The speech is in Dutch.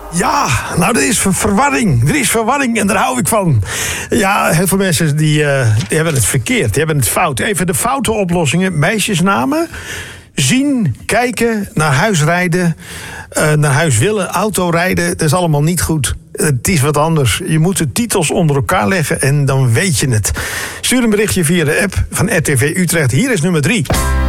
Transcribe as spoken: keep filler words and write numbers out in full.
Ja, nou, er is ver- verwarring. Er is verwarring en daar hou ik van. Ja, heel veel mensen die, uh, die hebben het verkeerd. Die hebben het fout. Even de foute oplossingen. Meisjesnamen. Zien, kijken, naar huis rijden, uh, naar huis willen, auto rijden. Dat is allemaal niet goed. Het is wat anders. Je moet de titels onder elkaar leggen en dan weet je het. Stuur een berichtje via de app van R T V Utrecht. Hier is nummer drie.